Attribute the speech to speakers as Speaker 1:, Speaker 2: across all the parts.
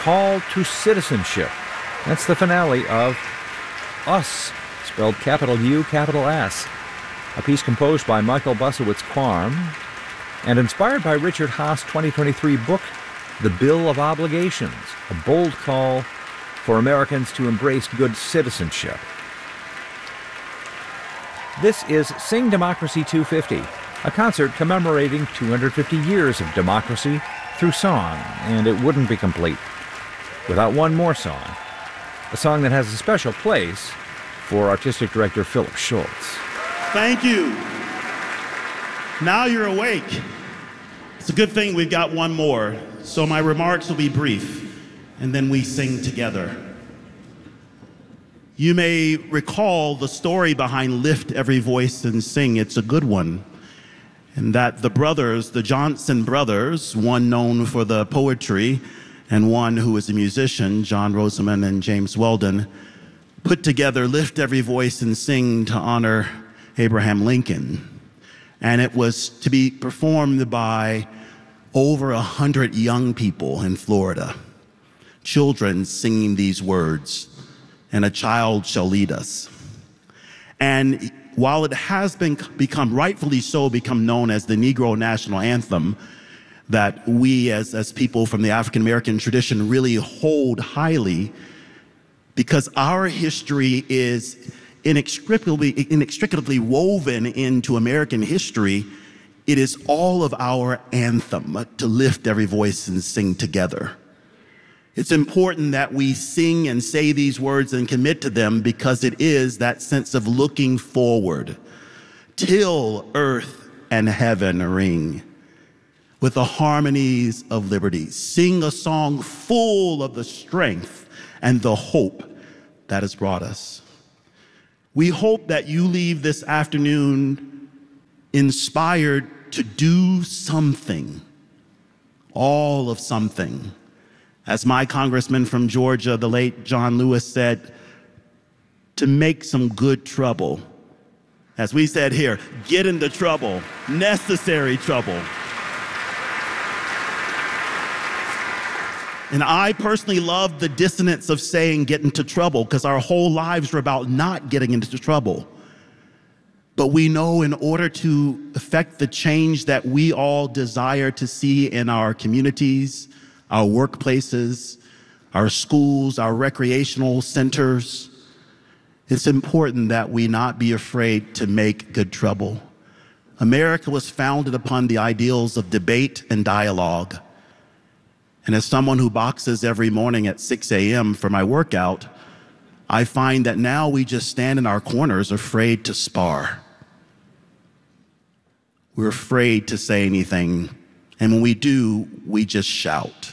Speaker 1: Call to Citizenship. That's the finale of Us, spelled capital U, capital S, a piece composed by Michael Busowitz-Quam and inspired by Richard Haas' 2023 book, The Bill of Obligations, a bold call for Americans to embrace good citizenship. This is Sing Democracy 250, a concert commemorating 250 years of democracy through song, and it wouldn't be complete without one more song, a song that has a special place for Artistic Director Philip Schultz.
Speaker 2: Thank you. Now you're awake. It's a good thing we've got one more, so my remarks will be brief, and then we sing together. You may recall the story behind Lift Every Voice and Sing. It's a good one. And that the brothers, the Johnson brothers, one known for the poetry and one who was a musician, John Rosamond and James Weldon, put together Lift Every Voice and Sing to honor Abraham Lincoln. And it was to be performed by over 100 young people in Florida, children singing these words, "And a child shall lead us." And while it has become, rightfully so, become known as the Negro National Anthem, that we as people from the African American tradition really hold highly, because our history is inextricably woven into American history. It is all of our anthem to lift every voice and sing together. It's important that we sing and say these words and commit to them, because it is that sense of looking forward till earth and heaven ring with the harmonies of liberty. Sing a song full of the strength and the hope that has brought us. We hope that you leave this afternoon inspired to do something, all of something. As my congressman from Georgia, the late John Lewis, said, to make some good trouble. As we said here, get into trouble, necessary trouble. And I personally love the dissonance of saying get into trouble, because our whole lives are about not getting into trouble. But we know in order to effect the change that we all desire to see in our communities, our workplaces, our schools, our recreational centers, it's important that we not be afraid to make good trouble. America was founded upon the ideals of debate and dialogue. And as someone who boxes every morning at 6 a.m. for my workout, I find that now we just stand in our corners afraid to spar. We're afraid to say anything, and when we do, we just shout.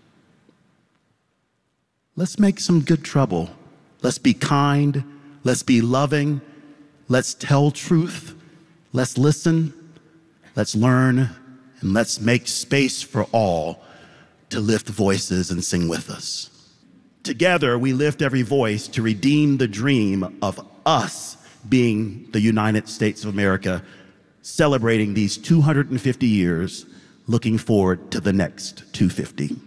Speaker 2: Let's make some good trouble. Let's be kind. Let's be loving. Let's tell truth. Let's listen. Let's learn. And let's make space for all to lift voices and sing with us. Together, we lift every voice to redeem the dream of us being the United States of America, celebrating these 250 years, looking forward to the next 250.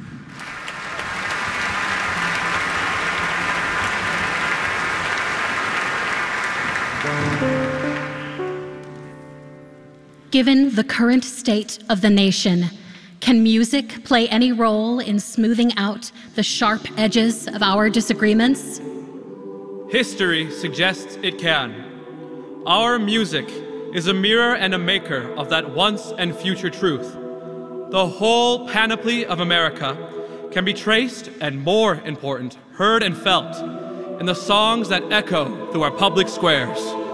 Speaker 3: Given the current state of the nation, can music play any role in smoothing out the sharp edges of our disagreements?
Speaker 4: History suggests it can. Our music is a mirror and a maker of that once and future truth. The whole panoply of America can be traced and, more important, heard and felt in the songs that echo through our public squares.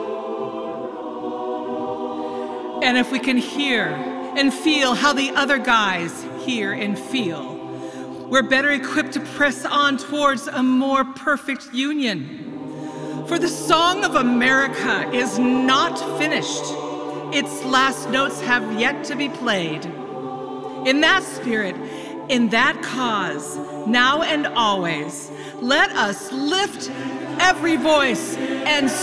Speaker 5: And if we can hear and feel how the other guys hear and feel, we're better equipped to press on towards a more perfect union. For the song of America is not finished. Its last notes have yet to be played. In that spirit, in that cause, now and always, let us lift every voice and